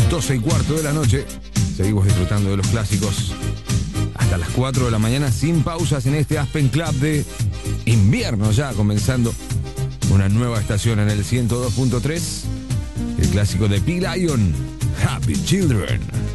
12:15 de la noche. Seguimos disfrutando de los clásicos hasta las 4 de la mañana sin pausas en este Aspen Club de invierno, ya comenzando una nueva estación en el 102.3. El clásico de P-Lion, Happy Children.